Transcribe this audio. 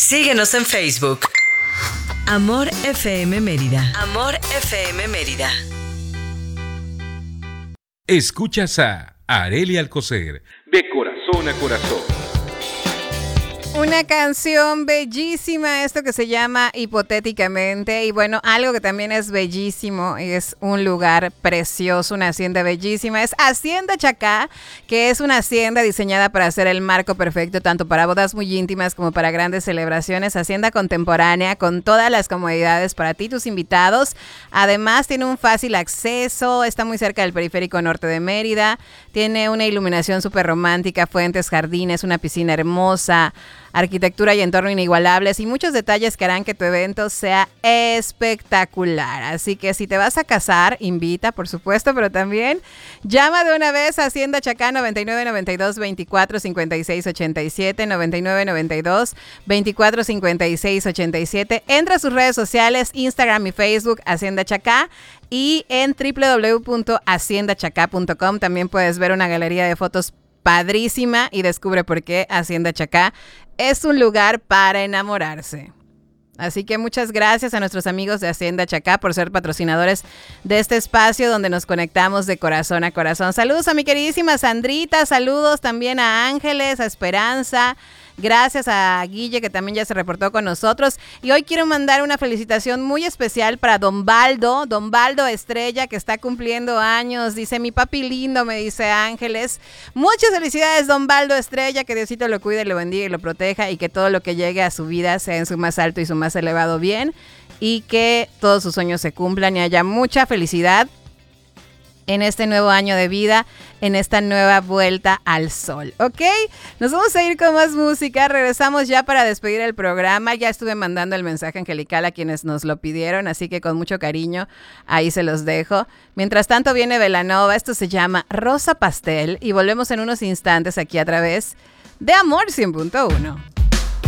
Síguenos en Facebook. Amor FM Mérida. Amor FM Mérida. Escuchas a Arely Alcocer, de corazón a corazón. Una canción bellísima, esto que se llama Hipotéticamente. Y bueno, algo que también es bellísimo, es un lugar precioso, una hacienda bellísima. Es Hacienda Chacá, que es una hacienda diseñada para hacer el marco perfecto, tanto para bodas muy íntimas como para grandes celebraciones. Hacienda contemporánea, con todas las comodidades para ti y tus invitados. Además, tiene un fácil acceso, está muy cerca del periférico norte de Mérida. Tiene una iluminación súper romántica, fuentes, jardines, una piscina hermosa, arquitectura y entorno inigualables y muchos detalles que harán que tu evento sea espectacular. Así que si te vas a casar, invita, por supuesto, pero también llama de una vez a Hacienda Chacá 9992-245687, 9992-245687. Entra a sus redes sociales, Instagram y Facebook, Hacienda Chacá, y en www.haciendachacá.com también puedes ver una galería de fotos padrísima y descubre por qué Hacienda Chacá es un lugar para enamorarse. Así que muchas gracias a nuestros amigos de Hacienda Chacá por ser patrocinadores de este espacio donde nos conectamos de corazón a corazón. Saludos a mi queridísima Sandrita, saludos también a Ángeles, a Esperanza. Gracias a Guille, que también ya se reportó con nosotros. Y hoy quiero mandar una felicitación muy especial para Don Baldo Estrella, que está cumpliendo años. Dice, mi papi lindo, me dice Ángeles. Muchas felicidades, Don Baldo Estrella, que Diosito lo cuide, lo bendiga y lo proteja, y que todo lo que llegue a su vida sea en su más alto y su más elevado bien, y que todos sus sueños se cumplan y haya mucha felicidad en este nuevo año de vida, en esta nueva vuelta al sol, ¿ok? Nos vamos a ir con más música, regresamos ya para despedir el programa. Ya estuve mandando el mensaje angelical a quienes nos lo pidieron, así que con mucho cariño ahí se los dejo. Mientras tanto viene Belanova, esto se llama Rosa Pastel, y volvemos en unos instantes aquí a través de Amor 100.1.